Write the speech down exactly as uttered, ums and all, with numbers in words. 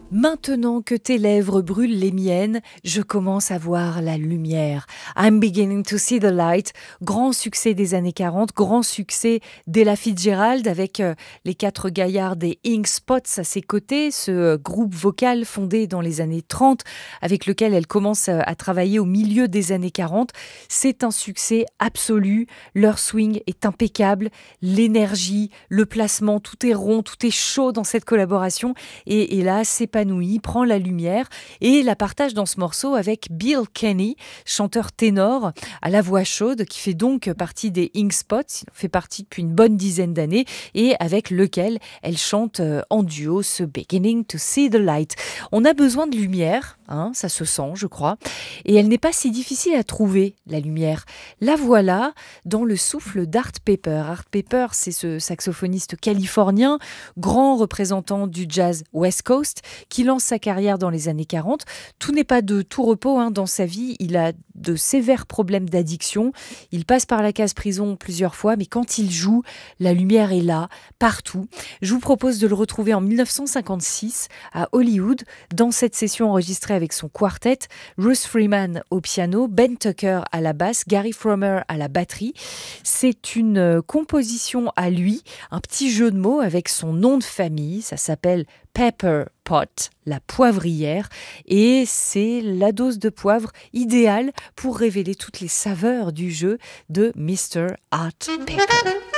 Maintenant que tes lèvres brûlent les miennes, je commence à voir la lumière. I'm beginning to see the light. Grand succès des années quarante, grand succès d'Ella Fitzgerald avec euh, les quatre gaillards des Ink Spots à ses côtés, ce euh, groupe vocal fondé dans les années trente avec lequel elle commence euh, à travailler au milieu des années quarante. C'est un succès absolu. Leur swing est impeccable. L'énergie, le placement, tout est rond, tout est chaud dans cette collaboration. Et, et là, c'est pas prend la lumière et la partage dans ce morceau avec Bill Kenny, chanteur ténor à la voix chaude qui fait donc partie des Ink Spots, il en fait partie depuis une bonne dizaine d'années et avec lequel elle chante en duo ce Beginning to See the Light. On a besoin de lumière, hein, ça se sent je crois, et elle n'est pas si difficile à trouver, la lumière. La voilà dans le souffle d'Art Pepper. Art Pepper, c'est ce saxophoniste californien, grand représentant du jazz West Coast, qui lance sa carrière dans les années quarante. Tout n'est pas de tout repos hein, dans sa vie. Il a de sévères problèmes d'addiction. Il passe par la case prison plusieurs fois, mais quand il joue, la lumière est là, partout. Je vous propose de le retrouver en dix-neuf cent cinquante-six à Hollywood, dans cette session enregistrée avec son quartet, Ruth Freeman au piano, Ben Tucker à la basse, Gary Fromer à la batterie. C'est une composition à lui, un petit jeu de mots avec son nom de famille, ça s'appelle Pepper Pot, la poivrière, et c'est la dose de poivre idéale pour révéler toutes les saveurs du jeu de mister Art Pepper.